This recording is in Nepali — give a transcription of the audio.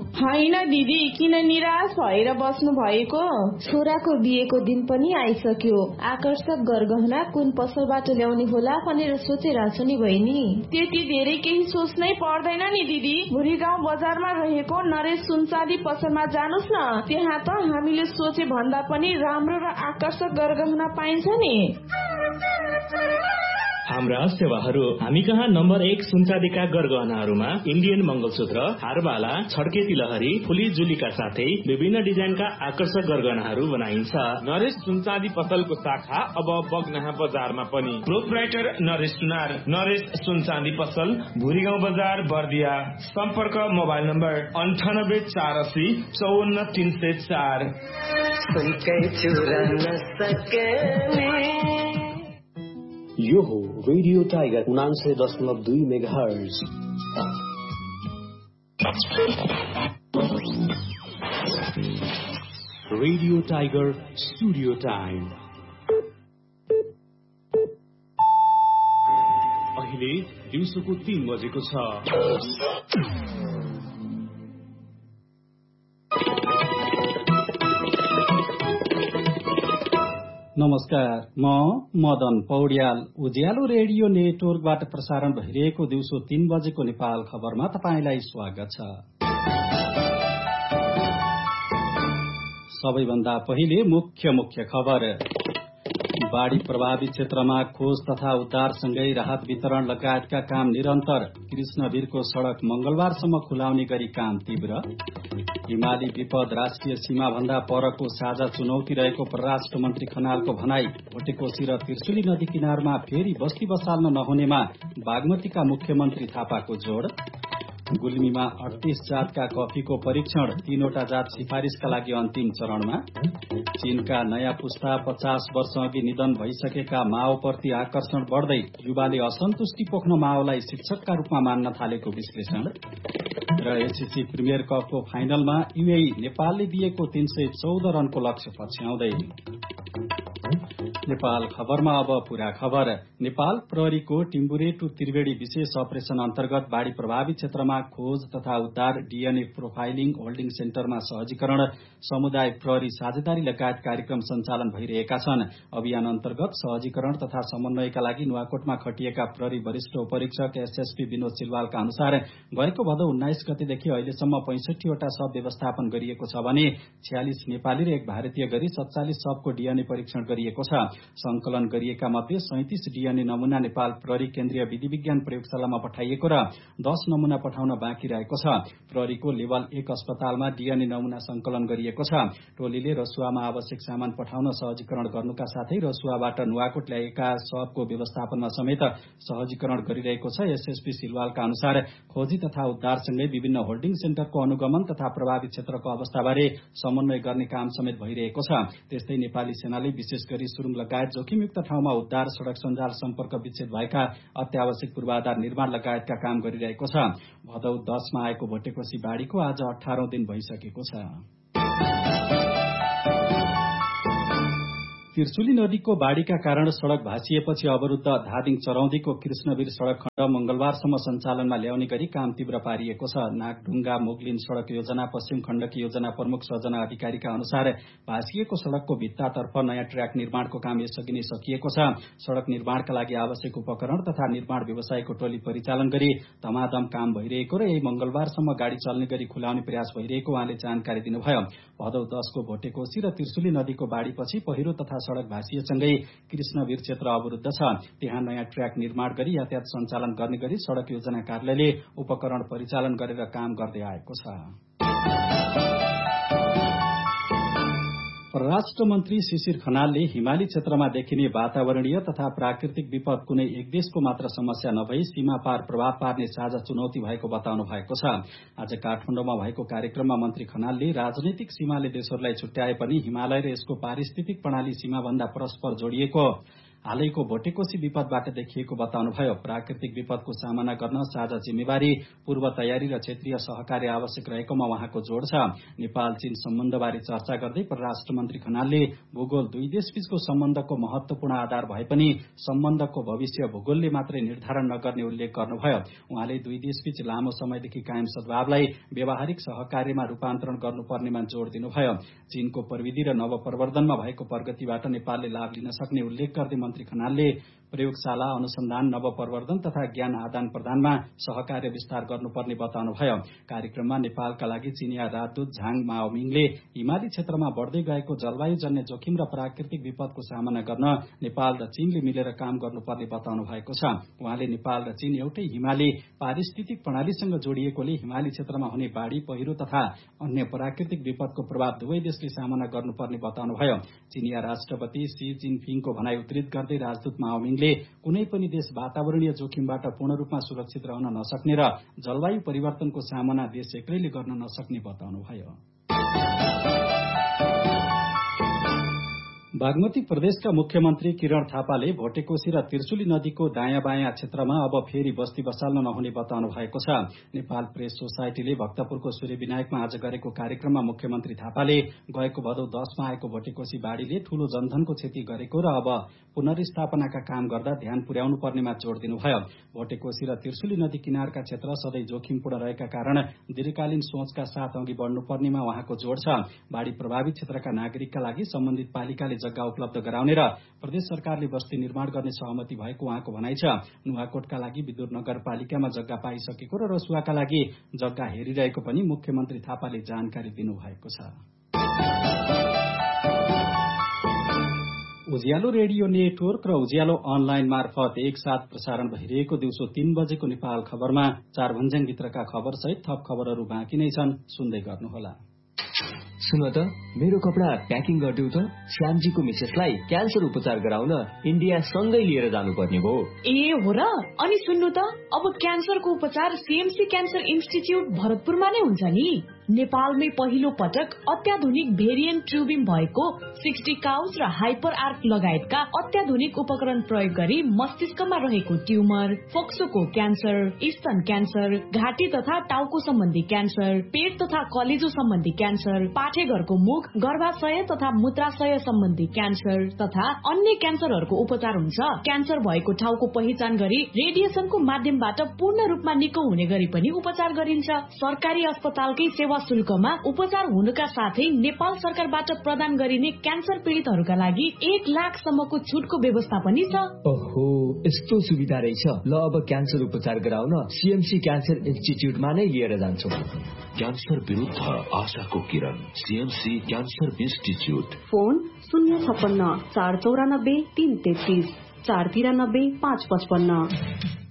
होइन दिदी, किन निराश भएर बस्नु भएको? छोराको बिहेको दिन पनि आइसक्यो। आकर्षक गरगहना कुन पसलबाट ल्याउने होला भनेर सोचिरहेछु नि बहिनी। त्यति धेरै केही सोच्नै पर्दैन नि दिदी। भुरी गाउँ बजारमा रहेको नरेश सुनचाँदी पसलमा जानुस् न। त्यहाँ त हामीले सोचे भन्दा पनि राम्रो र आकर्षक गरगहना पाइन्छ नि। हाम्रा सेवाहरू हामी कहाँ नम्बर 1 सुनचाँदीका गरगहनाहरूमा इन्डियन मंगलसूत्र, हारबाला, छड्के तिलहरी, फुली जुलीका साथै विभिन्न डिजाइनका आकर्षक गरगहनाहरू बनाइन्छ। नरेश सुनचाँदी पसलको शाखा अब बगनाहा बजारमा पनि। प्रोपराइटर नरेश सुनार, नरेश सुनचाँदी पसल, भुरीगाउँ बजार, बर्दिया। सम्पर्क मोबाइल नम्बर 9848 54304। यो हो radio tiger 99.2 megahertz. Radio tiger studio time अहिले दिउँसोको 3 बजेको छ। नमस्कार, म मदन पौड्याल। उज्यालो रेडियो नेटवर्कबाट प्रसारण भइरहेको दिउँसो 3 बजेको नेपाल खबरमा तपाईंलाई स्वागत छ। सबैभन्दा पहिले मुख्य खबर। बाढ़ी प्रभावित क्षेत्रमा खोज तथा उद्धारसँगै राहत वितरण लगायतका काम निरन्तर। कृष्णवीरको सड़क मंगलबारसम्म खुलाउने गरी काम तीव्र। हिमाली विपद राष्ट्रिय सीमा भन्दा परको साझा चुनौती रहेको परराष्ट्र मन्त्री खनालको भनाई। भोटेकोशी र त्रिशुली नदी किनारमा फेरि बस्ती बसाल्न नहुनेमा बागमतीका मुख्यमन्त्री थापाको जोड़। गुल्मीमा 38 जातका कफीको परीक्षण, 3वटा जात सिफारिशका लागि अन्तिम चरणमा। चीनका नयाँ पुस्ता 50 वर्ष अघि निधन भइसकेका माओप्रति आकर्षण बढ्दै युवाले असन्तुष्टि पोख्न माओलाई शिक्षकका रूपमा मान्न थालेको विश्लेषण। र एसएससी प्रिमियर कपको फाइनलमा यूएई नेपालले दिएको 314 रनको लक्ष्य पछ्याउँदै। नेपाल खबरमा अब पूरा खबर। नेपाल प्रहरीको टिम्बुरे टु त्रिवेणी विशेष अपरेशन अन्तर्गत बाढ़ी प्रभावित क्षेत्रमा खोज तथा उद्धार, डीएनए प्रोफाइलिङ, होल्डिङ सेन्टरमा सहजीकरण, समुदाय प्रहरी साझेदारी लगायत कार्यक्रम सञ्चालन भइरहेका छन्। अभियान अन्तर्गत सहजीकरण तथा समन्वयका लागि नुवाकोटमा खटिएका प्रहरी वरिष्ठ उपरीक्षक एसएसपी विनोद सिलवालका अनुसार गएको भदौ 19 गतेदेखि अहिलेसम्म 65 वटा शव व्यवस्थापन गरिएको छ भने 46 नेपाली र 1 भारतीय गरी 47 शवको डीएनए परीक्षण गरिएको छ। संकलन गरिएका मध्ये 37 डीएनए नमूना नेपाल प्रहरी केन्द्रीय विधि विज्ञान प्रयोगशालामा पठाइएको र 10 नमूना पठाउन बाँकी रहेको छ। प्रहरीको लेभल 1 अस्पतालमा डीएनए नमूना संकलन गरिएको छ। टोलीले रसुवामा आवश्यक सामान पठाउन सहजीकरण गर्नुका साथै रसुवाबाट नुवाकोट ल्याएका शवको व्यवस्थापनमा समेत सहजीकरण गरिरहेको छ। एसएसपी सिलवालका अनुसार खोजी तथा उद्धारसँगै विभिन्न होल्डिङ सेन्टरको अनुगमन तथा प्रभावित क्षेत्रको अवस्थाबारे समन्वय गर्ने काम समेत भइरहेको छ। त्यस्तै नेपाली सेनाले विशेष गरी सुरुङ लगायत जोखिमयुक्त ठाउँमा उद्धार, सड़क सञ्जाल सम्पर्क विच्छेद भएका अत्यावश्यक पूर्वाधार निर्माण लगायतका काम गरिरहेको छ। भदौ 10 मा आएको भोटेकोशी बाढ़ीको आज 18औं दिन भइसकेको छ। त्रिशुली नदीको बाढ़ीका कारण सड़क भाँसिएपछि अवरुद्ध धादिङ चरौदीको कृष्णवीर सड़क खण्ड मंगलबारसम्म सञ्चालनमा ल्याउने गरी काम तीव्र पारिएको छ। नागढुङ्गा मोगलिन सड़क योजना पश्चिम खण्डकी योजना प्रमुख सजना अधिकारीका अनुसार भाँसिएको सड़कको भित्तातर्फ नयाँ ट्र्याक निर्माणको काम यसअघि नै सकिएको छ। सड़क निर्माणका लागि आवश्यक उपकरण तथा निर्माण व्यवसायको टोली परिचालन गरी धमाधम काम भइरहेको र यही मंगलबारसम्म गाड़ी चल्ने गरी खुलाउने प्रयास भइरहेको उहाँले जानकारी दिनुभयो। भदौ 10 को भोटेकोशी र त्रिशुली नदीको बाढ़ीपछि पहिरो तथा सड़क भाँसिएसँगै कृष्णवीर क्षेत्र अवरुद्ध छ। त्यहाँ नयाँ ट्र्याक निर्माण गरी यातायात सञ्चालन गर्ने गरी सड़क योजना कार्यालयले उपकरण परिचालन गरेर काम गर्दै आएको छ। परराष्ट्र मन्त्री शिशिर खनालले हिमाली क्षेत्रमा देखिने वातावरणीय तथा प्राकृतिक विपद कुनै एक देशको मात्र समस्या नभई सीमा पार प्रभाव पार्ने साझा चुनौती भएको बताउनु भएको छ। आज काठमाडौँमा भएको कार्यक्रममा मन्त्री खनालले राजनैतिक सीमाले देशहरूलाई छुट्याए पनि हिमालय र यसको पारिस्थितिक प्रणाली सीमाभन्दा परस्पर जोडिएको हालैको भोटेकोशी विपदबाट देखिएको बताउनुभयो। प्राकृतिक विपदको सामना गर्न साझा जिम्मेवारी, पूर्व तयारी र क्षेत्रीय सहकार्य आवश्यक रहेकोमा उहाँको जोड़ छ। नेपाल चीन सम्बन्धबारे चर्चा गर्दै परराष्ट्र मन्त्री खनालले भूगोल दुई देशबीचको सम्बन्धको महत्वपूर्ण आधार भए पनि सम्बन्धको भविष्य भूगोलले मात्रै निर्धारण नगर्ने उल्लेख गर्नुभयो। उहाँले दुई देशबीच लामो समयदेखि कायम सद्भावलाई व्यावहारिक सहकार्यमा रूपान्तरण गर्नुपर्नेमा जोड़ दिनुभयो। चीनको प्रविधि र नवप्रवर्धनमा भएको प्रगतिबाट नेपालले लाभ लिन सक्ने उल्लेख गर्दै मन्त्री खनालले प्रयोगशाला, अनुसन्धान, नवप्रवर्धन तथा ज्ञान आदान प्रदानमा सहकार्य विस्तार गर्नुपर्ने बताउनुभयो। कार्यक्रममा नेपालका लागि चिनिया राजदूत झाङ माओमिङले हिमाली क्षेत्रमा बढ़दै गएको जलवायुजन्य जोखिम र प्राकृतिक विपदको सामना गर्न नेपाल र चीनले मिलेर काम गर्नुपर्ने बताउनु भएको छ। उहाँले नेपाल र चीन एउटै हिमाली पारिस्थितिक प्रणालीसँग जोडिएकोले हिमाली क्षेत्रमा हुने बाढ़ी, पहिरो तथा अन्य प्राकृतिक विपदको प्रभाव दुवै देशले सामना गर्नुपर्ने बताउनुभयो। चिनिया राष्ट्रपति सी जिनपिङको भनाई उद्धृत गर्दै राजदूत माओमिङले कुनै पनि देश वातावरणीय जोखिमबाट पूर्ण रूपमा सुरक्षित रहन नसक्ने र जलवायु परिवर्तनको सामना देश एक्लैले गर्न नसक्ने बताउनुभयो। बागमती प्रदेशका मुख्यमन्त्री किरण थापाले भोटेकोशी र त्रिशुली नदीको दायाँ बायाँ क्षेत्रमा अब फेरि बस्ती बसाल्न नहुने बताउनु भएको छ। नेपाल प्रेस सोसाइटीले भक्तपुरको सूर्यविनायकमा आज गरेको कार्यक्रममा मुख्यमन्त्री थापाले गएको भदौ 10 मा आएको भोटेकोशी बाढ़ीले ठूलो जनधनको क्षति गरेको र अब पुनर्स्थापनाका काम गर्दा ध्यान पुर्याउनु पर्नेमा जोड़ दिनुभयो। भोटेकोशी र त्रिशुली नदी किनारका क्षेत्र सधैँ जोखिमपूर्ण रहेका कारण दीर्घकालीन सोचका साथ अघि बढ़नुपर्नेमा उहाँको जोड़ छ। बाढ़ी प्रभावित क्षेत्रका नागरिकका लागि सम्बन्धित पालिकाले जग्गा उपलब्ध गराउने र प्रदेश सरकारले बस्ती निर्माण गर्ने सहमति भएको उहाँको भनाइ छ। नुवाकोटका लागि विदुर नगरपालिकामा जग्गा पाइसकेको र रसुवाका लागि जग्गा हेरिरहेको पनि मुख्यमन्त्री थापाले जानकारी दिनुभएको छ। उज्यालो रेडियो नेटवर्क र उज्यालो अनलाइन मार्फत एकसाथ प्रसारण भइरहेको दिउँसो 3 बजेको नेपाल खबरमा 4 भन्ज्याङभित्रका खबर सहित थप खबरहरू बाँकी नै छन्, सुन्दै गर्नुहोला। सुन त, मेरो कपडा प्याकिङ गरिदेऊ त। श्यामजीको मिसेसलाई क्यान्सर उपचार गराउन इन्डिया सँगै लिएर जानुपर्ने भयो। ए हो र? अनि सुन्नु त, अब क्यान्सरको उपचार सीएमसी क्यान्सर इन्स्टिच्युट भरतपुरमा नै हुन्छ नि। नेपालमै पहिलो पटक अत्याधुनिक भेरिएन्ट ट्युबिङ भएको 60 काउच र हाइपर आर्क लगायतका अत्याधुनिक उपकरण प्रयोग गरी मस्तिष्कमा रहेको ट्युमर, फोक्सोको क्यान्सर, स्तन क्यान्सर, घाँटी तथा टाउको सम्बन्धी क्यान्सर, पेट तथा कलेजो सम्बन्धी क्यान्सर, पाठेघरको मुख, गर्भाशय तथा मूत्राशय सम्बन्धी क्यान्सर तथा अन्य क्यान्सरहरूको उपचार हुन्छ। क्यान्सर भएको ठाउँको पहिचान गरी रेडिएसनको माध्यमबाट पूर्ण रूपमा निको हुने गरी पनि उपचार गरिन्छ। सरकारी अस्पतालकै सेवा शुल्कमा उपचार हुनुका साथै नेपाल सरकारबाट प्रदान गरिने क्यान्सर पीड़ितहरूका लागि 1 लाखसम्मको छुटको व्यवस्था पनि छ। ओहो, यस्तो सुविधा रहेछ। ल, अब क्यान्सर उपचार गराउन सीएमसी क्यान्सर इन्स्टिच्युटमा नै लिएर जान्छौ। क्यान्सर विरुद्ध आशाको किरण, सीएमसी क्यान्सर इन्स्टिच्युट। फोन 056 494 333 493 555।